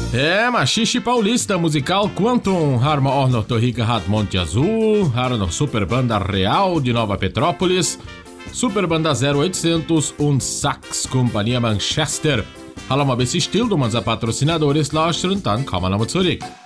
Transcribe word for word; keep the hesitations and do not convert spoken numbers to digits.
É, machixe paulista musical Quantum, Harma Orno Torrica Hat Monte Azul, Harno Super Banda Real de Nova Petrópolis, Super Banda zero oitocentos, um Sax Companhia Manchester. Halama besse estilo, mas a patrocinadores Lauschen, dann kann man aber zurück.